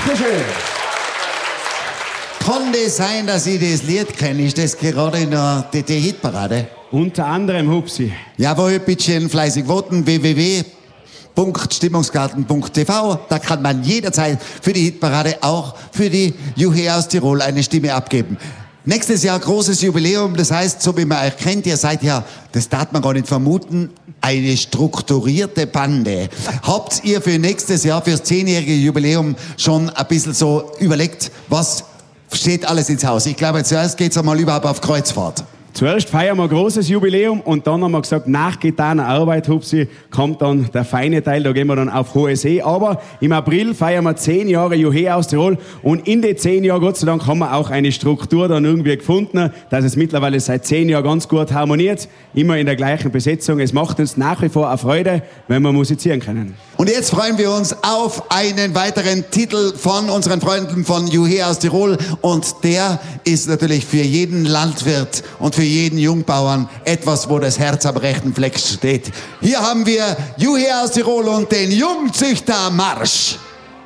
Dankeschön. Kann das sein, dass ich das Lied kenne? Ist das gerade in der Hitparade? Unter anderem, Hupsi. Jawohl, bitte fleißig voten. www.stimmungsgarten.tv. Da kann man jederzeit für die Hitparade, auch für die Juhe aus Tirol, eine Stimme abgeben. Nächstes Jahr großes Jubiläum, das heißt, so wie man euch kennt, ihr seid ja, das darf man gar nicht vermuten, eine strukturierte Bande. Habt ihr für nächstes Jahr, fürs 10-jährige Jubiläum schon ein bisschen so überlegt, was steht alles ins Haus? Ich glaube, zuerst geht's einmal überhaupt auf Kreuzfahrt. Zuerst feiern wir ein großes Jubiläum und dann haben wir gesagt, nach getaner Arbeit, Hupsi, kommt dann der feine Teil, da gehen wir dann auf hohe See. Aber im April feiern wir 10 Jahre Juhe aus Tirol und in den 10 Jahren, Gott sei Dank, haben wir auch eine Struktur dann irgendwie gefunden, dass es mittlerweile seit 10 Jahren ganz gut harmoniert, immer in der gleichen Besetzung. Es macht uns nach wie vor eine Freude, wenn wir musizieren können. Und jetzt freuen wir uns auf einen weiteren Titel von unseren Freunden von Juhe aus Tirol und der ist natürlich für jeden Landwirt und für jeden Jungbauern etwas, wo das Herz am rechten Fleck steht. Hier haben wir Juhe aus Tirol und den Jungzüchtermarsch.